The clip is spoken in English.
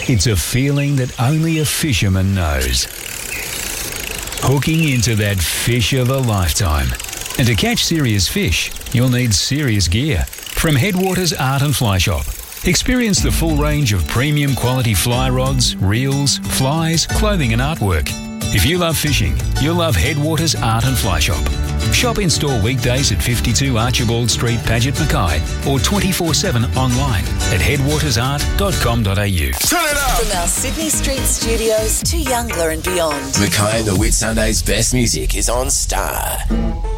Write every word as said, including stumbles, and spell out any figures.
It's a feeling that only a fisherman knows. Hooking into that fish of a lifetime. And to catch serious fish, you'll need serious gear. From Headwaters Art and Fly Shop. Experience the full range of premium quality fly rods, reels, flies, clothing and artwork. If you love fishing, you'll love Headwaters Art and Fly Shop. Shop in-store weekdays at fifty-two Archibald Street, Paget, Mackay, or twenty-four seven online at headwaters art dot com dot a u. Turn it up! From our Sydney Street studios to Youngler and beyond. Mackay and the Whitsundays' best music is on Star.